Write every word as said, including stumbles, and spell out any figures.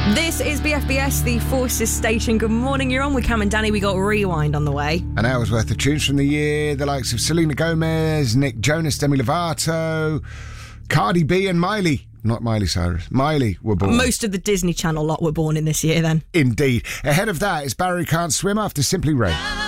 This is B F B S, the Forces Station. Good morning, you're on with Cam and Danny. We got Rewind on the way. An hour's worth of tunes from the year. The likes of Selena Gomez, Nick Jonas, Demi Lovato, Cardi B and Miley. Not Miley Cyrus. Miley were born. Most of the Disney Channel lot were born in this year then. Indeed. Ahead of that is Barry Can't Swim after Simply Ray.